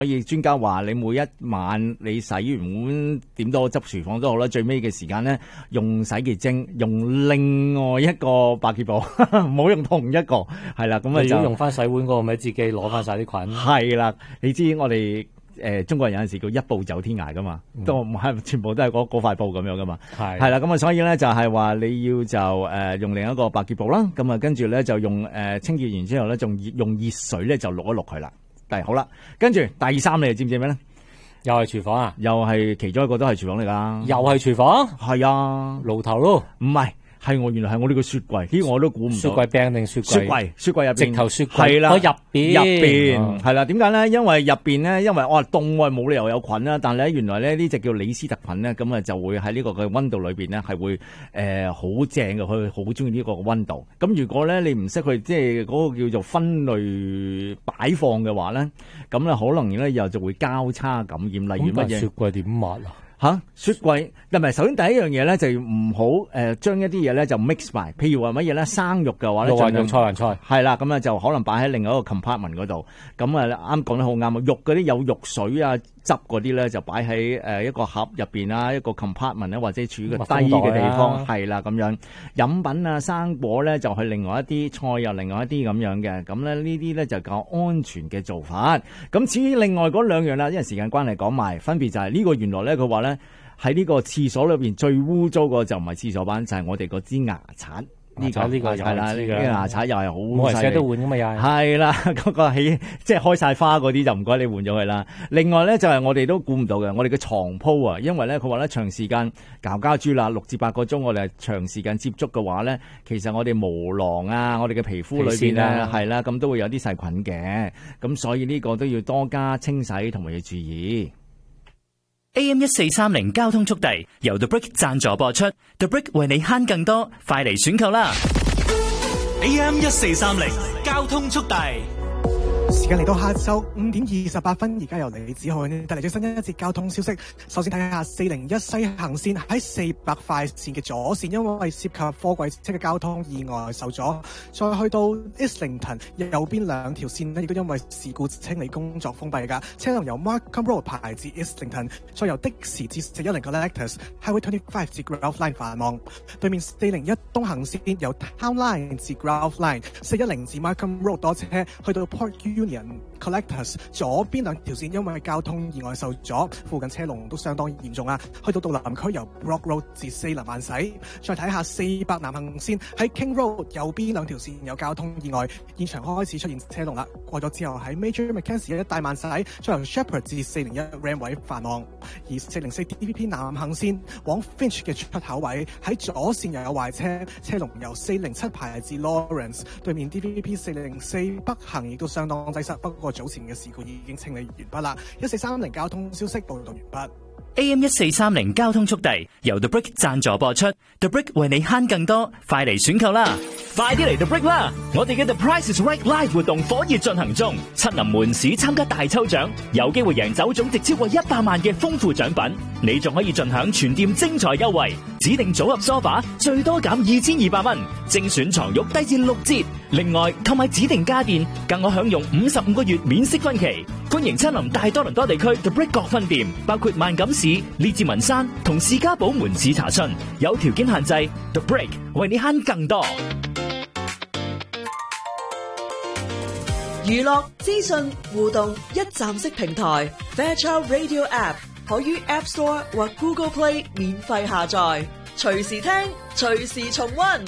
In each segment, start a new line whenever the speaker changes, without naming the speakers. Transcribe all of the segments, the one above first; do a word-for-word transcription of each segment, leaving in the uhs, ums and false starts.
所以專家話你每一晚你洗完碗點多執廚房都好啦，最尾嘅時間咧用洗潔精，用另外一個百潔布，唔好用同一個，係啦，咁啊就
用翻洗碗嗰個咪自己攞翻晒啲菌。
係啦，你知我哋。誒、呃、中國人有陣時叫一步走天涯噶嘛，嗯、都唔係全部都係嗰嗰塊布咁樣噶嘛，係係啦，咁啊所以咧就係話你要就誒、呃、用另一個百潔布啦，咁啊跟住咧就用誒、呃、清潔完之後咧，仲用熱水咧就淥一淥佢啦，但係好啦，跟住第三你知唔知咩咧？
又係廚房啊？又
係其中一個都係廚房嚟㗎，
又係廚房？
係啊，
爐頭咯，
唔係。係我原來係我呢個雪櫃，呢個我都估唔到。
雪櫃柄定雪櫃？雪櫃，
雪櫃入邊。
直頭雪櫃。
係啦，
我入邊。
入邊係啦，點解咧？因為入邊咧，因為我話凍，我冇理由有菌啦。但係咧，原來咧呢隻叫李斯特菌咧，咁啊就會喺呢個嘅溫度裏邊咧係會誒好、呃、正嘅，佢好中意呢個溫度。咁如果咧你唔識去即係嗰個叫做分類擺放嘅話咧，咁咧可能咧又就會交叉感染，例如乜嘢？
雪櫃點抹啊？
吓雪櫃，唔係首先第一樣嘢咧就唔好誒將一啲嘢咧就 mix 埋，譬如話乜嘢咧生肉嘅話咧，
肉還肉菜還菜，
係啦，咁啊就可能擺喺另外一個 compartment 嗰度。咁啊啱講得好啱啊，肉嗰啲有肉水啊汁嗰啲咧就擺喺誒一個盒入邊啊，一個 compartment 咧或者處於個低嘅地方，係啦咁樣。飲品啊生果咧就去另外一啲，菜又另外一啲咁樣嘅。咁咧呢啲咧就較安全嘅做法。咁至於另外嗰兩樣啦，因為時間關係講埋，分別就係呢個原來咧佢話咧。喺呢個廁所裏邊最污糟個就唔係廁所板，就係、是、我哋嗰支牙刷。呢、這個呢個係啦，呢、這個牙刷又係好
冇人捨得換噶嘛，又係。
係啦，嗰、那個起即係開晒花嗰啲就唔該你換咗佢啦。另外咧就係、是、我哋都估唔到嘅，我哋嘅床鋪啊，因為咧佢話咧長時間搞家豬啦，六至八個鐘我哋係長時間接觸嘅話咧，其實我哋毛囊啊，我哋嘅皮膚裏邊咧係啦，咁都會有啲細菌嘅，咁所以呢個都要多加清洗同埋要注意。
A M 一四三零交通速遞由 The Brick 贊助播出 ，The Brick 為你慳更多，快嚟選購啦
！A M 一四三零交通速遞。
時間嚟到下晝五點二十八分，而家由李子浩帶嚟最新一節交通消息。首先睇下四零一西行線喺四百快線嘅左線，因為涉及貨櫃車嘅交通意外受阻。再去到 Islington 右邊兩條線呢亦都因為事故清理工作封閉㗎。車輛由 Markham Road 排至 Islington， 再由的士至四一零 Collectors Highway twenty-five 至 Grove Line 繁忙。對面四零一東行線由 Town Line 至 Grove Line， 四一零至 Markham Road 多車，去到 Port Union Collectors 左邊兩條線因為交通意外受阻，附近車龍都相當嚴重啊！去到杜林區由 Brock Road 至四林慢駛。再睇下四百南行線喺 King Road 右邊兩條線有交通意外，現場開始出現車龍啦。過咗之後喺 Major Mackenzie 一帶慢駛，再由 Shepherd 至四零一 Ramway 繁忙。而四零四 D V P 南行線往 Finch 嘅出口位喺左線又有壞車，車龍由四零七排至 Lawrence。對面 D V P 四零四北行亦都相當擠塞，不過早前嘅事故已經清理完畢啦。一四三零交通消息報道完畢。
A M 一四三零交通速遞由 The Brick 贊助播出 ，The Brick 為你慳更多，快嚟選購啦！快啲嚟 The Brick 啦！我哋嘅 The Price is Right Live 活動火熱進行中，親臨門市參加大抽獎，有機會贏走總值超過一百萬嘅豐富獎品。你仲可以盡享全店精彩優惠，指定組合 sofa 最多減二千二百蚊，精選床褥低至六折。另外購買指定家電，更可享用五十五個月免息分期。歡迎親臨大多倫多地區 The Brick 各分店，包括萬錦市、列治文山同士嘉堡門市查詢，有條件限制。The Brick 為你慳更多。
娛樂資訊互動一站式平台 Fairchild Radio App 可於 App Store 或 Google Play 免費下載，隨時聽，隨時重溫。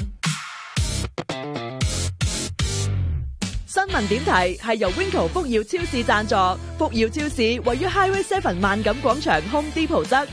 新聞點題係由 Winco 福耀超市贊助，福耀超市位於 Highway Seven 萬錦廣場 Home Depot 側。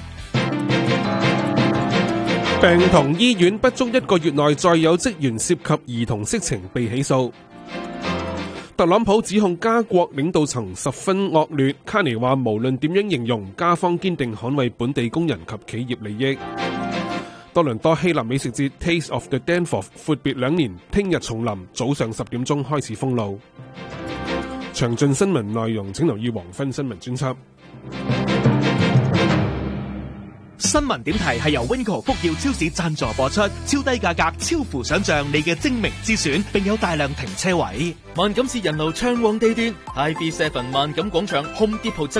病童醫院不足一個月內再有職員涉及兒童色情被起訴。特朗普指控加國領導層十分惡劣，卡尼話無論點樣形容，加方堅定捍衛本地工人及企業利益。多倫多希臘美食節 Taste of the Danforth 闊別兩年，聽日重臨，早上十點鐘開始封路。詳盡新聞內容請留意黃昏新聞專輯。
新聞點題係由 Winco 福耀超市贊助播出，超低價格，超乎想象，你嘅精明之選，並有大量停車位。
萬錦市人流暢旺地段 ，I B seven 萬錦廣場 Home Depot